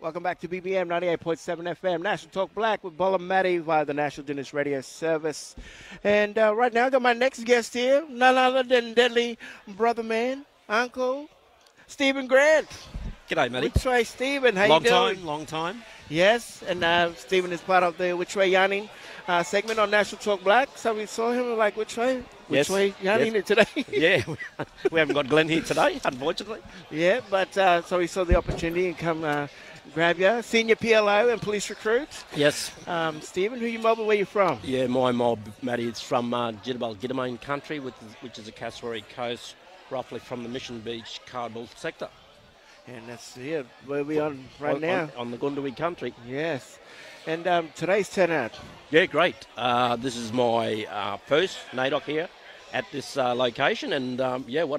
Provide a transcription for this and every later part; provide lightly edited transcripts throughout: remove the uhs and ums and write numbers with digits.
Welcome back to BBM 98.7 FM, National Talk Black with Bola Matty via the National Dinners Radio Service. And right now I got my next guest here, none other than deadly brother man, Uncle Stephen Grant. G'day, Matty. Which way, Stephen? How you doing? Long time. Yes, and Stephen is part of the Which Way Yanning segment on National Talk Black. So we saw him like, which way? Which way Yanning today? Yeah, we haven't got Glenn here today, unfortunately. Yeah, but so we saw the opportunity and come grab you. Senior PLO and police recruit. Yes. Stephen, who you mob and where you from? Yeah, my mob, Matty, it's from Jitterbal Giddamayne country, which is the Kasserine Coast, roughly from the Mission Beach, Cardinal sector. And that's here where we are right now. On the Gundawee country. Yes. And today's turnout. Yeah, great. This is my first NAIDOC here at this location. And, what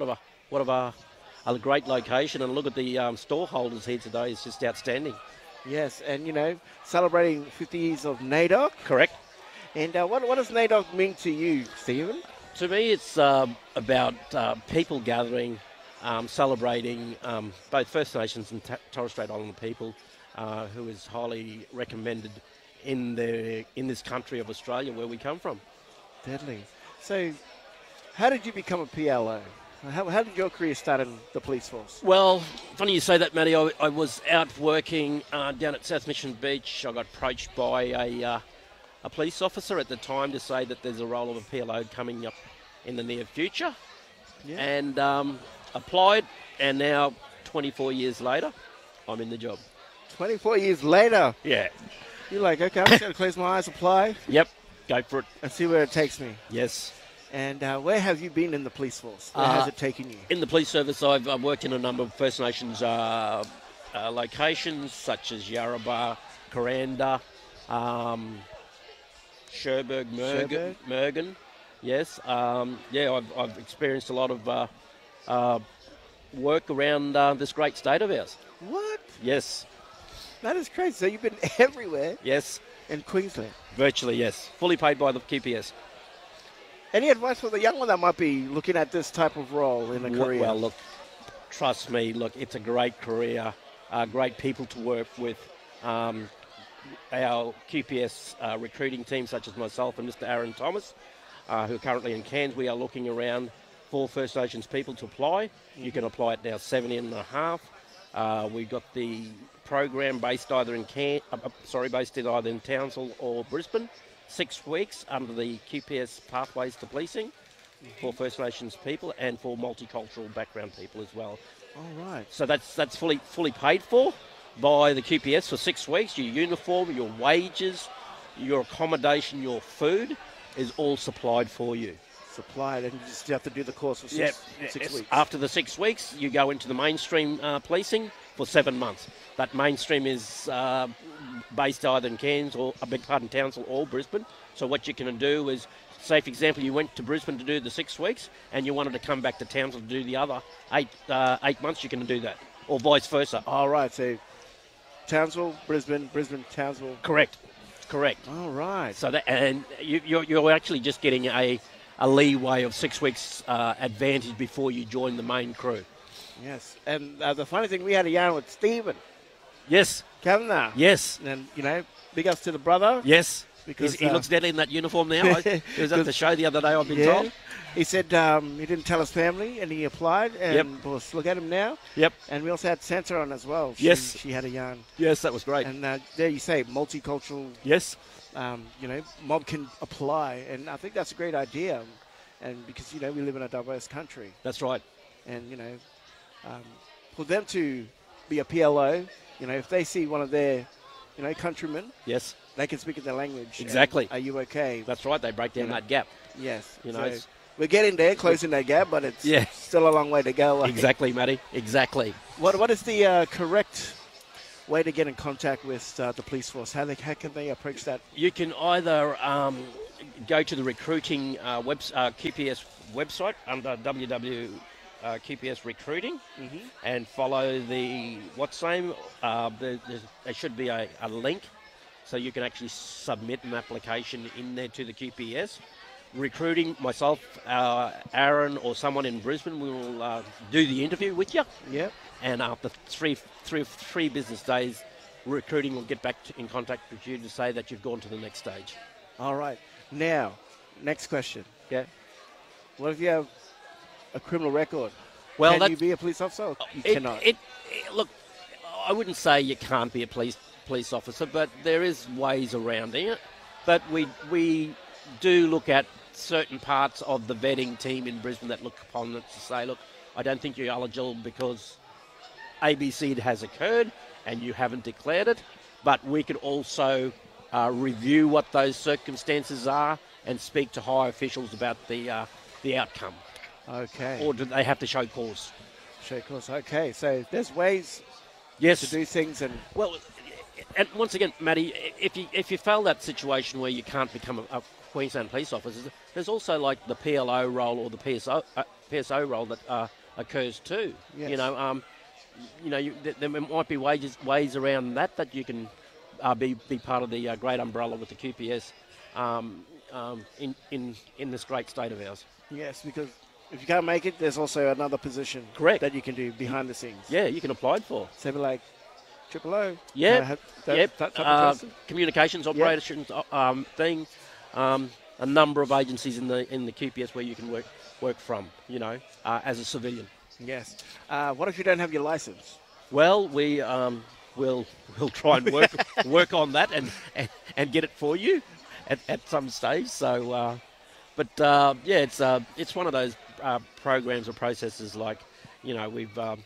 a great location. And look at the store holders here today. It's just outstanding. Yes, and, celebrating 50 years of NAIDOC. Correct. And what does NAIDOC mean to you, Stephen? To me, it's about people gathering, celebrating both First Nations and Torres Strait Islander people, who is highly recommended in this country of Australia where we come from. Deadly. So, how did you become a PLO? How did your career start in the police force? Well, funny you say that, Matty. I was out working down at South Mission Beach. I got approached by a police officer at the time to say that there's a role of a PLO coming up in the near future. Yeah. And applied, and now 24 years later, I'm in the job. 24 years later? Yeah. You're like, okay, I'm just going to close my eyes, apply. Yep, go for it. And see where it takes me. Yes. And where have you been in the police force? Where has it taken you? In the police service, I've worked in a number of First Nations locations, such as Yarrabah, Kuranda, Cherbourg, Mergen. Yes. I've experienced a lot of work around this great state of ours. What? Yes. That is crazy. So you've been everywhere? Yes. In Queensland? Virtually, yes. Fully paid by the QPS. Any advice for the young one that might be looking at this type of role in a career? Well, look, trust me, it's a great career, great people to work with. Our QPS recruiting team, such as myself and Mr. Aaron Thomas, who are currently in Cairns, we are looking around for First Nations people to apply. Mm-hmm. You can apply at now 70.5. We've got the program based either in Townsville or Brisbane. 6 weeks under the QPS Pathways to Policing for First Nations people and for multicultural background people as well. All right. So that's fully paid for by the QPS for 6 weeks. Your uniform, your wages, your accommodation, your food is all supplied for you. Supplied, and you just have to do the course for six weeks. After the 6 weeks, you go into the mainstream policing for 7 months. That mainstream is based either in Cairns or, Townsville or Brisbane. So what you can do is, say for example, you went to Brisbane to do the 6 weeks and you wanted to come back to Townsville to do the other 8 months, you can do that. Or vice versa. All right, so Townsville, Brisbane, Townsville. Correct. All right. So you're actually just getting a leeway of 6 weeks advantage before you join the main crew. Yes, and the funny thing, we had a yarn with Stephen. Yes. Kavanagh. Yes. And, big ups to the brother. Yes. Because he looks deadly in that uniform now. He was at the show the other day, I've been told. He said he didn't tell his family, and he applied, and look at him now. Yep. And we also had Santa on as well. She had a yarn. Yes, that was great. And there you say, multicultural. Yes. Mob can apply, and I think that's a great idea. And because, we live in a diverse country. That's right. And, for them to be a PLO, if they see one of their, countrymen. Yes. They can speak in their language. Exactly. Are you okay? That's right. They break down that gap. Yes. So we're getting there, closing that gap, but it's still a long way to go. Exactly, Matty. Exactly. What is the correct way to get in contact with the police force? How can they approach that? You can either go to the recruiting QPS website under QPS recruiting and follow the there should be a link so you can actually submit an application in there to the QPS. Recruiting, myself, Aaron or someone in Brisbane will do the interview with you. Yep. And after three business days, recruiting will get back in contact with you to say that you've gone to the next stage. All right. Now, next question. Yeah. What if you have a criminal record? Well, Can you be a police officer? Or you cannot. Look, I wouldn't say you can't be a police officer, but there is ways around it. But we do look at certain parts of the vetting team in Brisbane that look upon it to say, look, I don't think you're eligible because ABC has occurred and you haven't declared it. But we could also review what those circumstances are and speak to high officials about the outcome. Okay. Or do they have to show cause? Show cause. Okay. So there's ways Yes. to do things and Well, and once again, Matty, if you fail that situation where you can't become a Queensland police officer, there's also like the PLO role or the PSO role that occurs too. Yes. There might be ways around that you can be part of the great umbrella with the QPS in this great state of ours. yes, because if you can't make it, there's also another position Correct. that you can do behind the scenes. Yeah, you can apply for. Something like Triple O. Yeah, That type of person. communications operations thing. A number of agencies in the QPS where you can work from. As a civilian. Yes. What if you don't have your license? Well, we'll try and work on that and get it for you at some stage. So, it's one of those programs or processes like we've that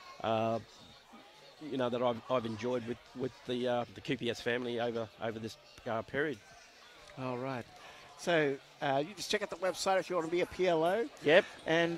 I've enjoyed with the QPS family over this period. All right. So you just check out the website if you want to be a PLO. Yep. And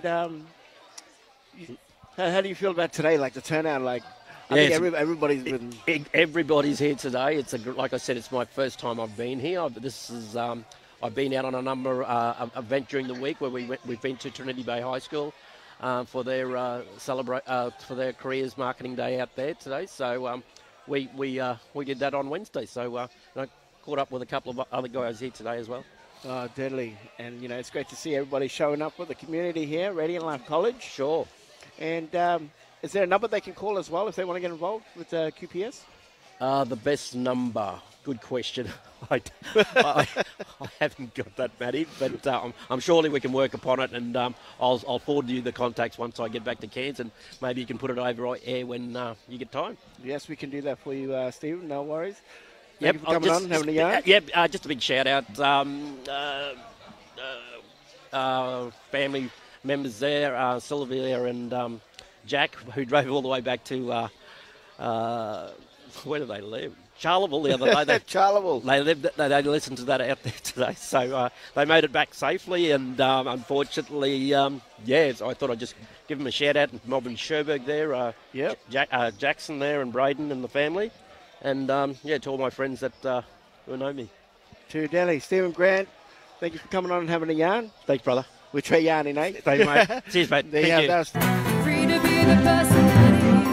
how do you feel about today? Like the turnout? Like I Yeah, think everybody's been. Everybody's here today. Like I said, it's my first time I've been here. I've been out on a number of event during the week where we've been to Trinity Bay High School for their for their careers marketing day out there today. So we did that on Wednesday. So I caught up with a couple of other guys here today as well. Oh, deadly. And, it's great to see everybody showing up with the community here, Radiant Life College. Sure. And is there a number they can call as well if they want to get involved with QPS? The best number. Good question. I haven't got that, Matty, but I'm surely we can work upon it, and I'll forward you the contacts once I get back to Cairns, and maybe you can put it over air when you get time. Yes, we can do that for you, Stephen. No worries. Yep, Thank you for coming on and having a yarn. Yep, just a big shout out. Family members there, Sylvia and Jack, who drove all the way back to where do they live? Charleville the other day. Charleville. They listened to that out there today, so they made it back safely. And unfortunately, I thought I'd just give them a shout out. Melbourne Sherberg there, Jackson there, and Braden and the family. And, to all my friends that who know me. To Delhi. Stephen Grant, thank you for coming on and having a yarn. Thanks, brother. We're Trey Yarning, eh? Thank you, mate. Cheers, mate. There Thank you you. have that. Free to be the person that it is.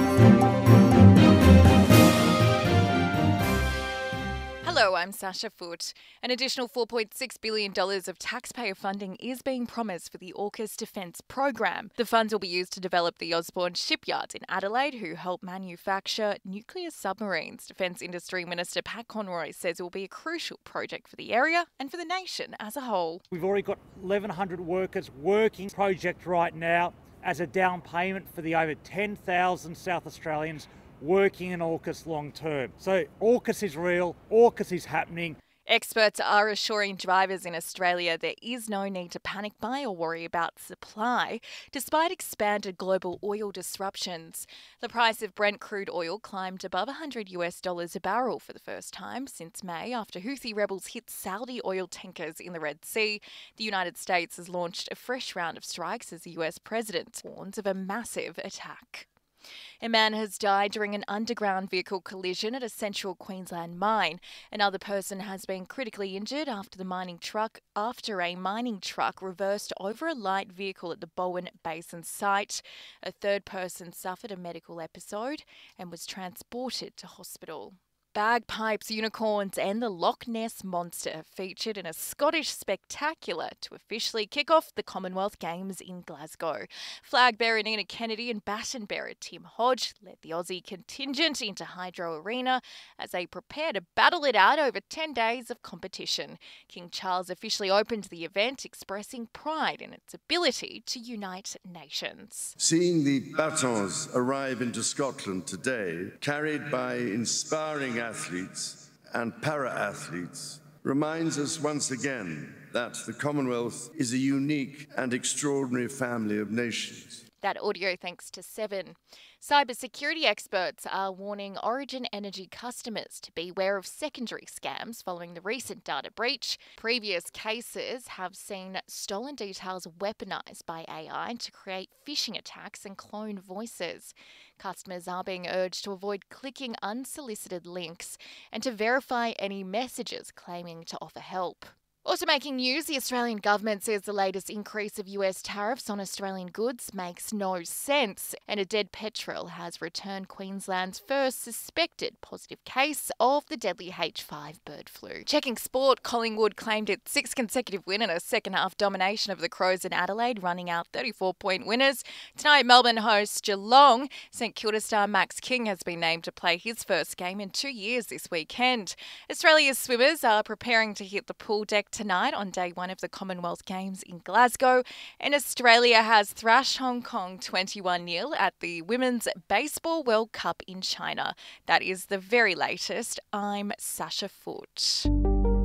Hello, I'm Sasha Foote. An additional $4.6 billion of taxpayer funding is being promised for the AUKUS Defence Program. The funds will be used to develop the Osborne shipyard in Adelaide, who help manufacture nuclear submarines. Defence Industry Minister Pat Conroy says it will be a crucial project for the area and for the nation as a whole. We've already got 1,100 workers working project right now as a down payment for the over 10,000 South Australians working in AUKUS long term. So AUKUS is real, AUKUS is happening. Experts are assuring drivers in Australia there is no need to panic buy or worry about supply, despite expanded global oil disruptions. The price of Brent crude oil climbed above $100 a barrel for the first time since May after Houthi rebels hit Saudi oil tankers in the Red Sea. The United States has launched a fresh round of strikes as the US president warns of a massive attack. A man has died during an underground vehicle collision at a central Queensland mine. Another person has been critically injured after a mining truck reversed over a light vehicle at the Bowen Basin site. A third person suffered a medical episode and was transported to hospital. Bagpipes, unicorns and the Loch Ness Monster have featured in a Scottish spectacular to officially kick off the Commonwealth Games in Glasgow. Flag bearer Nina Kennedy and baton bearer Tim Hodge led the Aussie contingent into Hydro Arena as they prepare to battle it out over 10 days of competition. King Charles officially opened the event, expressing pride in its ability to unite nations. Seeing the batons arrive into Scotland today, carried by inspiring athletes and para-athletes, reminds us once again that the Commonwealth is a unique and extraordinary family of nations. That audio thanks to Seven. Cybersecurity experts are warning Origin Energy customers to beware of secondary scams following the recent data breach. Previous cases have seen stolen details weaponised by AI to create phishing attacks and clone voices. Customers are being urged to avoid clicking unsolicited links and to verify any messages claiming to offer help. Also making news, the Australian government says the latest increase of US tariffs on Australian goods makes no sense, and a dead petrel has returned Queensland's first suspected positive case of the deadly H5 bird flu. Checking sport, Collingwood claimed its sixth consecutive win and a second-half domination of the Crows in Adelaide, running out 34-point winners. Tonight, Melbourne hosts Geelong. St Kilda star Max King has been named to play his first game in 2 years this weekend. Australia's swimmers are preparing to hit the pool deck tonight on day one of the Commonwealth Games in Glasgow, and Australia has thrashed Hong Kong 21-0 at the Women's Baseball World Cup in China. That is the very latest. I'm Sasha Foote.